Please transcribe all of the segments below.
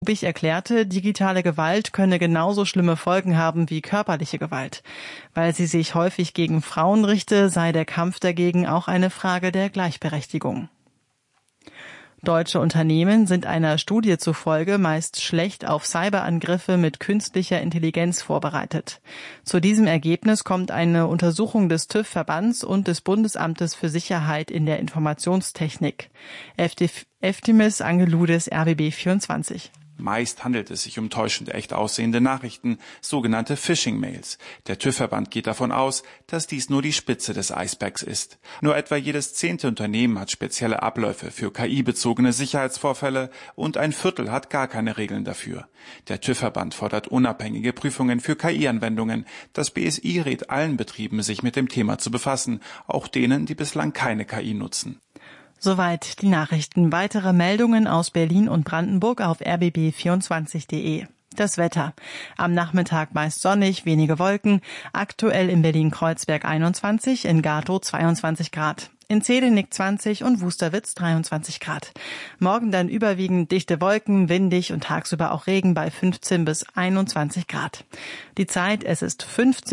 Rubich erklärte, digitale Gewalt könne genauso schlimme Folgen haben wie körperliche Gewalt. Weil sie sich häufig gegen Frauen richte, sei der Kampf dagegen auch eine Frage der Gleichberechtigung. Deutsche Unternehmen sind einer Studie zufolge meist schlecht auf Cyberangriffe mit künstlicher Intelligenz vorbereitet. Zu diesem Ergebnis kommt eine Untersuchung des TÜV-Verbands und des Bundesamtes für Sicherheit in der Informationstechnik. Eftimis Angeludis, RBB 24. Meist handelt es sich um täuschend echt aussehende Nachrichten, sogenannte Phishing-Mails. Der TÜV-Verband geht davon aus, dass dies nur die Spitze des Eisbergs ist. Nur etwa jedes 10. Unternehmen hat spezielle Abläufe für KI-bezogene Sicherheitsvorfälle und ein Viertel hat gar keine Regeln dafür. Der TÜV-Verband fordert unabhängige Prüfungen für KI-Anwendungen. Das BSI rät allen Betrieben, sich mit dem Thema zu befassen, auch denen, die bislang keine KI nutzen. Soweit die Nachrichten. Weitere Meldungen aus Berlin und Brandenburg auf rbb24.de. Das Wetter. Am Nachmittag meist sonnig, wenige Wolken. Aktuell in Berlin-Kreuzberg 21, in Gatow 22 Grad. In Zedenick 20 und Wusterwitz 23 Grad. Morgen dann überwiegend dichte Wolken, windig und tagsüber auch Regen bei 15 bis 21 Grad. Die Zeit, es ist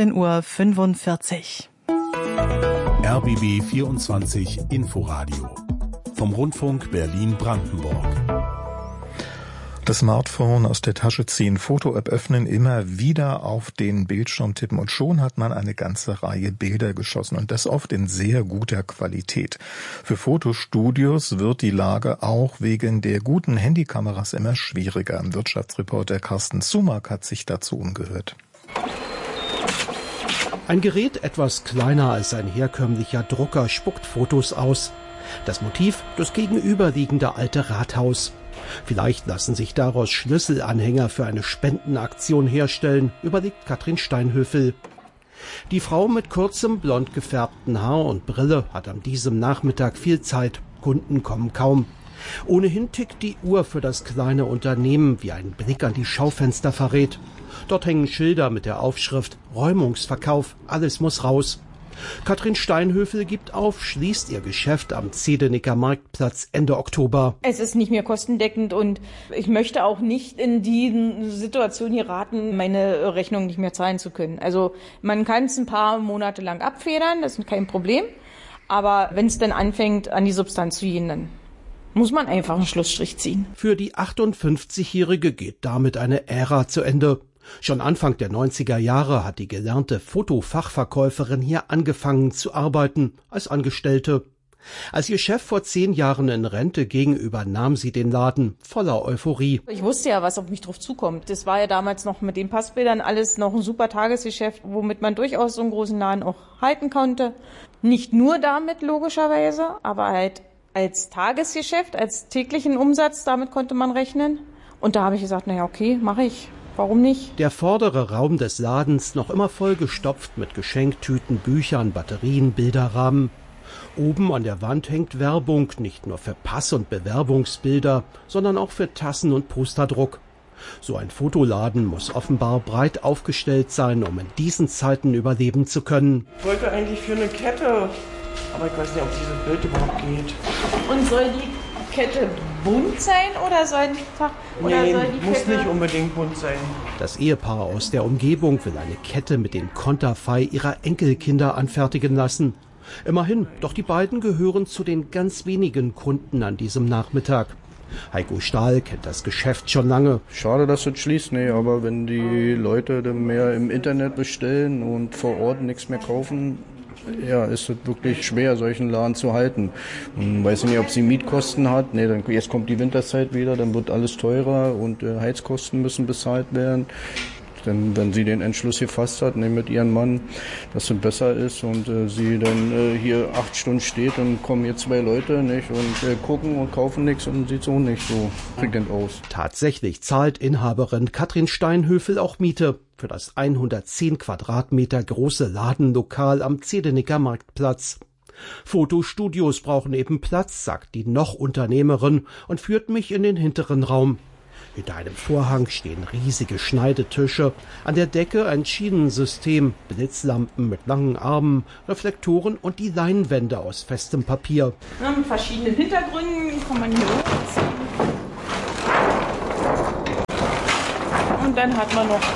15:45 Uhr. RBB 24 Inforadio vom Rundfunk Berlin-Brandenburg. Das Smartphone aus der Tasche ziehen, Foto-App öffnen, immer wieder auf den Bildschirm tippen und schon hat man eine ganze Reihe Bilder geschossen und das oft in sehr guter Qualität. Für Fotostudios wird die Lage auch wegen der guten Handykameras immer schwieriger. Wirtschaftsreporter Carsten Zumack hat sich dazu umgehört. Ein Gerät etwas kleiner als ein herkömmlicher Drucker spuckt Fotos aus. Das Motiv, das gegenüberliegende alte Rathaus. Vielleicht lassen sich daraus Schlüsselanhänger für eine Spendenaktion herstellen, überlegt Katrin Steinhöfel. Die Frau mit kurzem, blond gefärbten Haar und Brille hat an diesem Nachmittag viel Zeit. Kunden kommen kaum. Ohnehin tickt die Uhr für das kleine Unternehmen, wie ein Blick an die Schaufenster verrät. Dort hängen Schilder mit der Aufschrift Räumungsverkauf, alles muss raus. Katrin Steinhöfel gibt auf, schließt ihr Geschäft am Zedenicker Marktplatz Ende Oktober. Es ist nicht mehr kostendeckend und ich möchte auch nicht in die Situation hier raten, meine Rechnung nicht mehr zahlen zu können. Also man kann es ein paar Monate lang abfedern, das ist kein Problem. Aber wenn es dann anfängt, an die Substanz zu gehen, dann muss man einfach einen Schlussstrich ziehen. Für die 58-Jährige geht damit eine Ära zu Ende. Schon Anfang der 90er Jahre hat die gelernte Fotofachverkäuferin hier angefangen zu arbeiten als Angestellte. Als ihr Chef vor 10 Jahren in Rente ging, übernahm sie den Laden voller Euphorie. Ich wusste ja, was auf mich drauf zukommt. Das war ja damals noch mit den Passbildern alles noch ein super Tagesgeschäft, womit man durchaus so einen großen Laden auch halten konnte. Nicht nur damit logischerweise, aber halt als Tagesgeschäft, als täglichen Umsatz, damit konnte man rechnen. Und da habe ich gesagt, naja, okay, mache ich. Warum nicht? Der vordere Raum des Ladens noch immer vollgestopft mit Geschenktüten, Büchern, Batterien, Bilderrahmen. Oben an der Wand hängt Werbung, nicht nur für Pass- und Bewerbungsbilder, sondern auch für Tassen und Posterdruck. So ein Fotoladen muss offenbar breit aufgestellt sein, um in diesen Zeiten überleben zu können. Ich wollte eigentlich für eine Kette, aber ich weiß nicht, ob dieses Bild überhaupt geht. Und soll die Kette bunt sein oder soll die muss nicht unbedingt bunt sein. Das Ehepaar aus der Umgebung will eine Kette mit dem Konterfei ihrer Enkelkinder anfertigen lassen. Immerhin, doch die beiden gehören zu den ganz wenigen Kunden an diesem Nachmittag. Heiko Stahl kennt das Geschäft schon lange. Schade, dass es schließt, aber wenn die Leute dann mehr im Internet bestellen und vor Ort nichts mehr kaufen, ja, ist es wirklich schwer, solchen Laden zu halten. Und weiß nicht, ob sie Mietkosten hat. Dann jetzt kommt die Winterzeit wieder, dann wird alles teurer und Heizkosten müssen bezahlt werden. Denn wenn sie den Entschluss gefasst hat, mit ihrem Mann, dass es besser ist und sie dann hier 8 Stunden steht, dann kommen hier 2 Leute und gucken und kaufen nichts und sieht so nicht so prickelnd aus. Tatsächlich zahlt Inhaberin Katrin Steinhöfel auch Miete für das 110 Quadratmeter große Ladenlokal am Zedenicker Marktplatz. Fotostudios brauchen eben Platz, sagt die noch Unternehmerin und führt mich in den hinteren Raum. Hinter einem Vorhang stehen riesige Schneidetische, an der Decke ein Schienensystem, Blitzlampen mit langen Armen, Reflektoren und die Leinwände aus festem Papier. Mit verschiedenen Hintergründen kann man hier hochziehen. Und dann hat man noch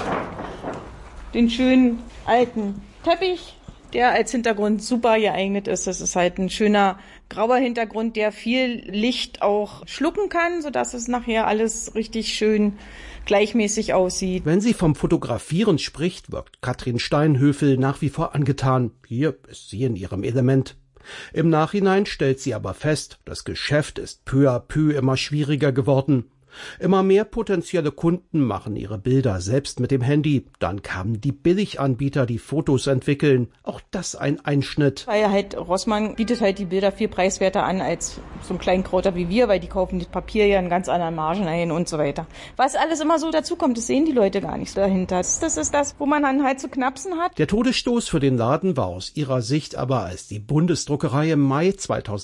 den schönen alten Teppich, der als Hintergrund super geeignet ist. Das ist halt ein schöner grauer Hintergrund, der viel Licht auch schlucken kann, sodass es nachher alles richtig schön gleichmäßig aussieht. Wenn sie vom Fotografieren spricht, wirkt Katrin Steinhöfel nach wie vor angetan. Hier ist sie in ihrem Element. Im Nachhinein stellt sie aber fest, das Geschäft ist peu à peu immer schwieriger geworden. Immer mehr potenzielle Kunden machen ihre Bilder selbst mit dem Handy. Dann kamen die Billiganbieter, die Fotos entwickeln. Auch das ein Einschnitt. Weil halt Rossmann bietet halt die Bilder viel preiswerter an als so ein Kleinkrauter wie wir, weil die kaufen das Papier ja in ganz anderen Margen ein und so weiter. Was alles immer so dazukommt, das sehen die Leute gar nicht dahinter. Das ist das, wo man dann halt zu knapsen hat. Der Todesstoß für den Laden war aus ihrer Sicht aber, als die Bundesdruckerei im Mai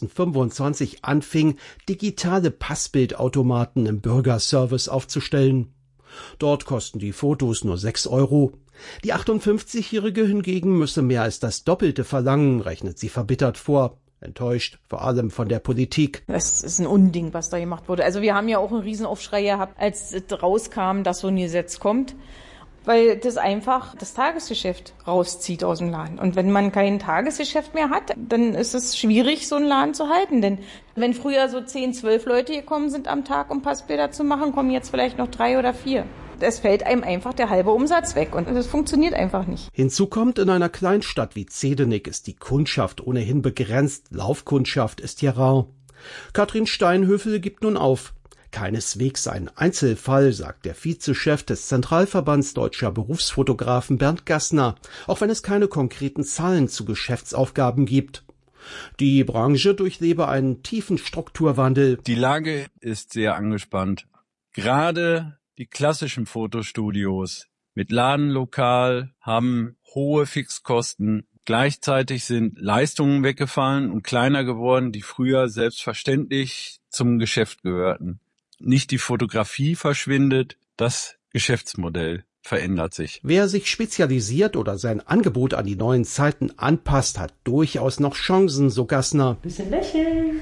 2025 anfing, digitale Passbildautomaten im Bürgerservice aufzustellen. Dort kosten die Fotos nur 6 €. Die 58-Jährige hingegen müsse mehr als das Doppelte verlangen, rechnet sie verbittert vor. Enttäuscht, vor allem von der Politik. Das ist ein Unding, was da gemacht wurde. Also wir haben ja auch einen Riesenaufschrei gehabt, als es rauskam, dass so ein Gesetz kommt, weil das einfach das Tagesgeschäft rauszieht aus dem Laden. Und wenn man kein Tagesgeschäft mehr hat, dann ist es schwierig, so einen Laden zu halten. Denn wenn früher so 10, 12 Leute gekommen sind am Tag, um Passbilder zu machen, kommen jetzt vielleicht noch 3 oder 4. Es fällt einem einfach der halbe Umsatz weg und das funktioniert einfach nicht. Hinzu kommt, in einer Kleinstadt wie Zedenik ist die Kundschaft ohnehin begrenzt. Laufkundschaft ist hier rar. Katrin Steinhöfel gibt nun auf. Keineswegs ein Einzelfall, sagt der Vizechef des Zentralverbands deutscher Berufsfotografen Bernd Gassner, auch wenn es keine konkreten Zahlen zu Geschäftsaufgaben gibt. Die Branche durchlebe einen tiefen Strukturwandel. Die Lage ist sehr angespannt. Gerade die klassischen Fotostudios mit Ladenlokal haben hohe Fixkosten. Gleichzeitig sind Leistungen weggefallen und kleiner geworden, die früher selbstverständlich zum Geschäft gehörten. Nicht die Fotografie verschwindet, das Geschäftsmodell verändert sich. Wer sich spezialisiert oder sein Angebot an die neuen Zeiten anpasst, hat durchaus noch Chancen, so Gassner. Bisschen lächeln.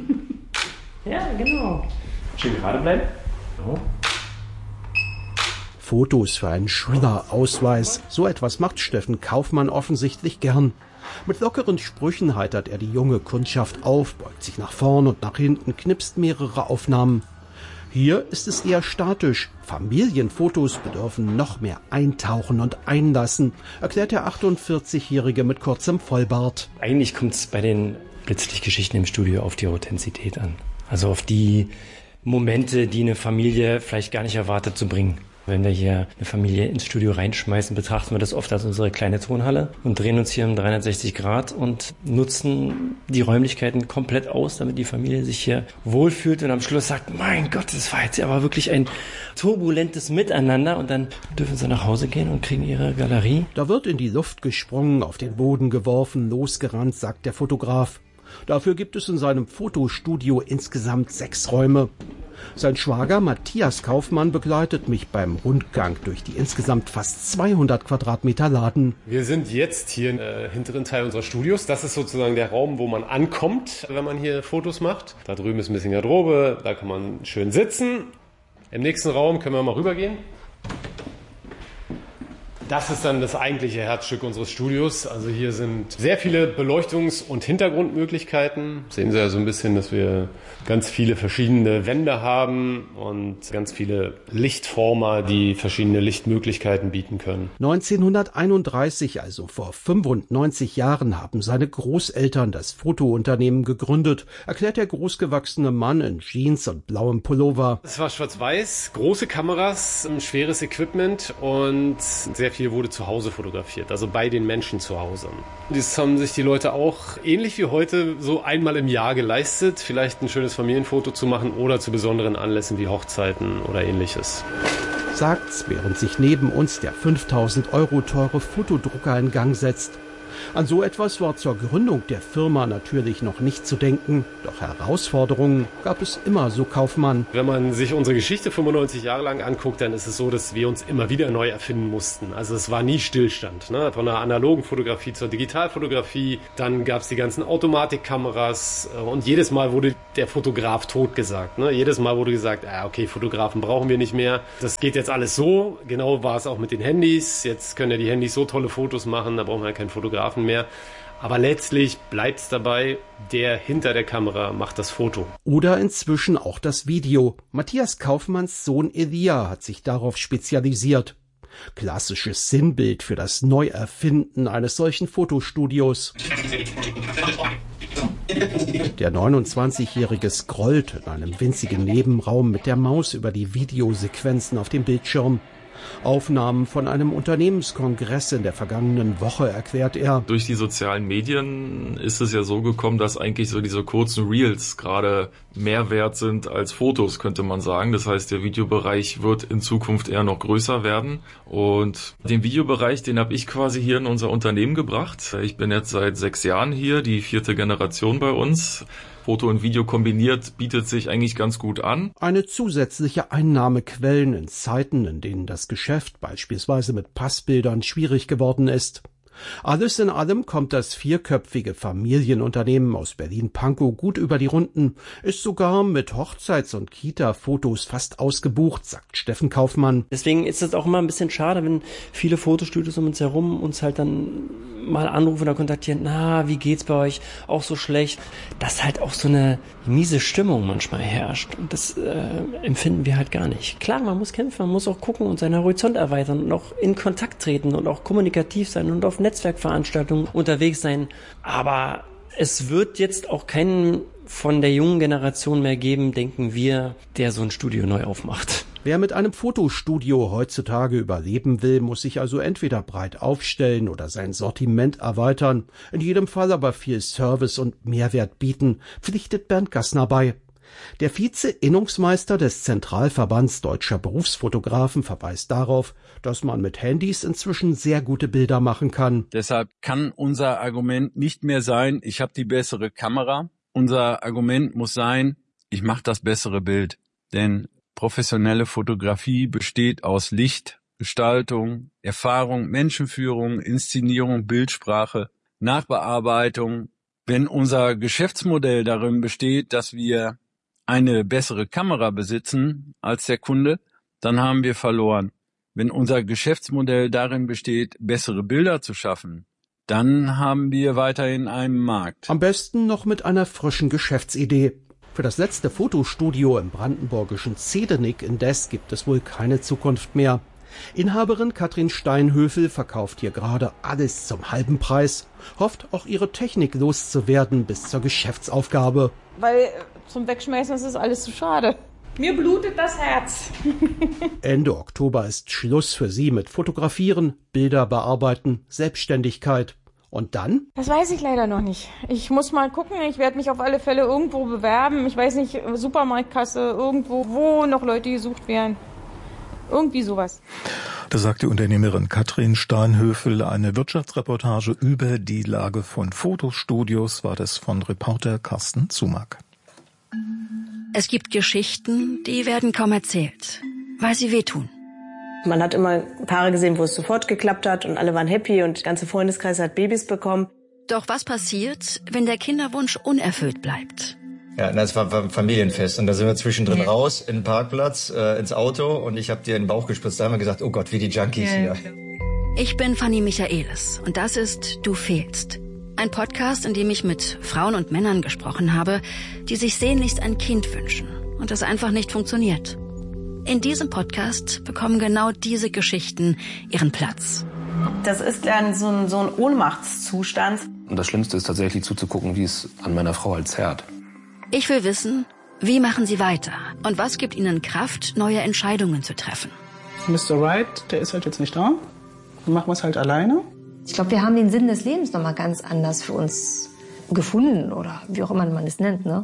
Ja, genau. Schön gerade bleiben. So. Fotos für einen Schülerausweis. So etwas macht Steffen Kaufmann offensichtlich gern. Mit lockeren Sprüchen heitert er die junge Kundschaft auf, beugt sich nach vorn und nach hinten, knipst mehrere Aufnahmen. Hier ist es eher statisch. Familienfotos bedürfen noch mehr Eintauchen und Einlassen, erklärt der 48-Jährige mit kurzem Vollbart. Eigentlich kommt es bei den Blitzlichtgeschichten im Studio auf die Authentizität an. Also auf die Momente, die eine Familie vielleicht gar nicht erwartet zu bringen. Wenn wir hier eine Familie ins Studio reinschmeißen, betrachten wir das oft als unsere kleine Tonhalle und drehen uns hier um 360 Grad und nutzen die Räumlichkeiten komplett aus, damit die Familie sich hier wohlfühlt und am Schluss sagt, mein Gott, das war jetzt aber wirklich ein turbulentes Miteinander, und dann dürfen sie nach Hause gehen und kriegen ihre Galerie. Da wird in die Luft gesprungen, auf den Boden geworfen, losgerannt, sagt der Fotograf. Dafür gibt es in seinem Fotostudio insgesamt 6 Räume. Sein Schwager Matthias Kaufmann begleitet mich beim Rundgang durch die insgesamt fast 200 Quadratmeter Laden. Wir sind jetzt hier im hinteren Teil unseres Studios. Das ist sozusagen der Raum, wo man ankommt, wenn man hier Fotos macht. Da drüben ist ein bisschen Garderobe, da kann man schön sitzen. Im nächsten Raum können wir mal rübergehen. Das ist dann das eigentliche Herzstück unseres Studios. Also hier sind sehr viele Beleuchtungs- und Hintergrundmöglichkeiten. Sehen Sie ja so ein bisschen, dass wir ganz viele verschiedene Wände haben und ganz viele Lichtformer, die verschiedene Lichtmöglichkeiten bieten können. 1931, also vor 95 Jahren, haben seine Großeltern das Fotounternehmen gegründet, erklärt der großgewachsene Mann in Jeans und blauem Pullover. Es war schwarz-weiß, große Kameras, schweres Equipment und sehr viel wurde zu Hause fotografiert, also bei den Menschen zu Hause. Das haben sich die Leute auch ähnlich wie heute so einmal im Jahr geleistet, vielleicht ein schönes Familienfoto zu machen oder zu besonderen Anlässen wie Hochzeiten oder ähnliches. Sagt's, während sich neben uns der 5.000 € teure Fotodrucker in Gang setzt. An so etwas war zur Gründung der Firma natürlich noch nicht zu denken. Doch Herausforderungen gab es immer, so Kaufmann. Wenn man sich unsere Geschichte 95 Jahre lang anguckt, dann ist es so, dass wir uns immer wieder neu erfinden mussten. Also es war nie Stillstand. Ne? Von der analogen Fotografie zur Digitalfotografie. Dann gab es die ganzen Automatikkameras. Und jedes Mal wurde der Fotograf totgesagt. Ne? Jedes Mal wurde gesagt, okay, Fotografen brauchen wir nicht mehr. Das geht jetzt alles so. Genau war es auch mit den Handys. Jetzt können ja die Handys so tolle Fotos machen, da brauchen wir keinen Fotografen mehr. Aber letztlich bleibt es dabei, der hinter der Kamera macht das Foto. Oder inzwischen auch das Video. Matthias Kaufmanns Sohn Elia hat sich darauf spezialisiert. Klassisches Sinnbild für das Neuerfinden eines solchen Fotostudios. Der 29-Jährige scrollt in einem winzigen Nebenraum mit der Maus über die Videosequenzen auf dem Bildschirm. Aufnahmen von einem Unternehmenskongress in der vergangenen Woche, erklärt er. Durch die sozialen Medien ist es ja so gekommen, dass eigentlich so diese kurzen Reels gerade mehr wert sind als Fotos, könnte man sagen. Das heißt, der Videobereich wird in Zukunft eher noch größer werden. Und den Videobereich, den habe ich quasi hier in unser Unternehmen gebracht. Ich bin jetzt seit 6 Jahren hier, die 4. Generation bei uns. Foto und Video kombiniert bietet sich eigentlich ganz gut an. Eine zusätzliche Einnahmequelle in Zeiten, in denen das Geschäft beispielsweise mit Passbildern schwierig geworden ist. Alles in allem kommt das 4-köpfige Familienunternehmen aus Berlin-Pankow gut über die Runden, ist sogar mit Hochzeits- und Kita-Fotos fast ausgebucht, sagt Steffen Kaufmann. Deswegen ist es auch immer ein bisschen schade, wenn viele Fotostudios um uns herum uns halt dann mal anrufen oder kontaktieren, wie geht's bei euch? Auch so schlecht. Dass halt auch so eine miese Stimmung manchmal herrscht. Und das empfinden wir halt gar nicht. Klar, man muss kämpfen, man muss auch gucken und seinen Horizont erweitern und auch in Kontakt treten und auch kommunikativ sein und auf Netzwerkveranstaltungen unterwegs sein. Aber es wird jetzt auch keinen von der jungen Generation mehr geben, denken wir, der so ein Studio neu aufmacht. Wer mit einem Fotostudio heutzutage überleben will, muss sich also entweder breit aufstellen oder sein Sortiment erweitern, in jedem Fall aber viel Service und Mehrwert bieten, pflichtet Bernd Gassner bei. Der Vize-Innungsmeister des Zentralverbands Deutscher Berufsfotografen verweist darauf, dass man mit Handys inzwischen sehr gute Bilder machen kann. Deshalb kann unser Argument nicht mehr sein, ich habe die bessere Kamera. Unser Argument muss sein, ich mache das bessere Bild. Denn professionelle Fotografie besteht aus Licht, Gestaltung, Erfahrung, Menschenführung, Inszenierung, Bildsprache, Nachbearbeitung. Wenn unser Geschäftsmodell darin besteht, dass wir eine bessere Kamera besitzen als der Kunde, dann haben wir verloren. Wenn unser Geschäftsmodell darin besteht, bessere Bilder zu schaffen, dann haben wir weiterhin einen Markt. Am besten noch mit einer frischen Geschäftsidee. Für das letzte Fotostudio im brandenburgischen Zehdenick indes gibt es wohl keine Zukunft mehr. Inhaberin Katrin Steinhöfel verkauft hier gerade alles zum halben Preis, hofft auch ihre Technik loszuwerden bis zur Geschäftsaufgabe. Weil zum Wegschmeißen ist es alles zu schade. Mir blutet das Herz. Ende Oktober ist Schluss für sie mit Fotografieren, Bilder bearbeiten, Selbstständigkeit. Und dann? Das weiß ich leider noch nicht. Ich muss mal gucken. Ich werde mich auf alle Fälle irgendwo bewerben. Ich weiß nicht, Supermarktkasse, irgendwo, wo noch Leute gesucht werden. Irgendwie sowas. Das sagt die Unternehmerin Katrin Steinhöfel. Eine Wirtschaftsreportage über die Lage von Fotostudios war das von Reporter Carsten Zumack. Es gibt Geschichten, die werden kaum erzählt, weil sie wehtun. Man hat immer Paare gesehen, wo es sofort geklappt hat und alle waren happy und der ganze Freundeskreis hat Babys bekommen. Doch was passiert, wenn der Kinderwunsch unerfüllt bleibt? Ja, das war ein Familienfest und da sind wir zwischendrin raus in den Parkplatz, ins Auto und ich habe dir in den Bauch gespritzt. Da haben wir gesagt, oh Gott, wie die Junkies hier. Ich bin Fanny Michaelis und das ist Du fehlst. Ein Podcast, in dem ich mit Frauen und Männern gesprochen habe, die sich sehnlichst ein Kind wünschen und das einfach nicht funktioniert. In diesem Podcast bekommen genau diese Geschichten ihren Platz. Das ist dann so ein Ohnmachtszustand. Und das Schlimmste ist tatsächlich zuzugucken, wie es an meiner Frau halt zerrt. Ich will wissen, wie machen sie weiter und was gibt ihnen Kraft, neue Entscheidungen zu treffen. Mr. Wright, der ist halt jetzt nicht da. Dann machen wir es halt alleine. Ich glaube, wir haben den Sinn des Lebens noch mal ganz anders für uns gefunden oder wie auch immer man es nennt, ne?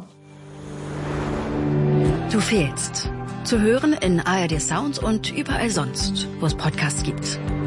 Du fehlst. Zu hören in ARD Sound und überall sonst, wo es Podcasts gibt.